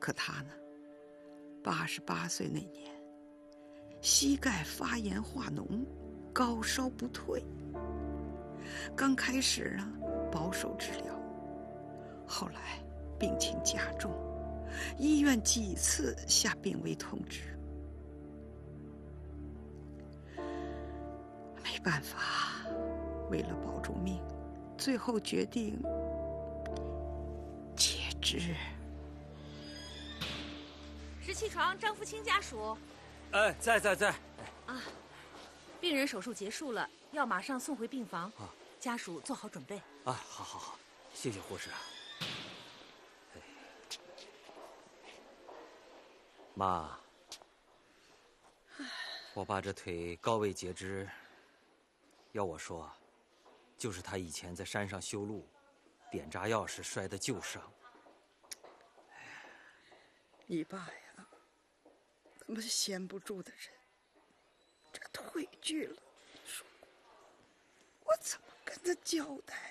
可他呢，88岁那年，膝盖发炎化脓，高烧不退。刚开始呢，保守治疗，后来病情加重，医院几次下病危通知。没办法，为了保住命，最后决定截肢。 石气床张福清家属。 哎，在。 啊，病人手术结束了，要马上送回病房。啊，家属做好准备。 啊，好，谢谢护士。哎，妈，我爸这腿高位截肢，要我说，就是他以前在山上修路，点炸药时摔的旧伤。 你爸呀，那么闲不住的人，这腿锯了，说我怎么跟他交代？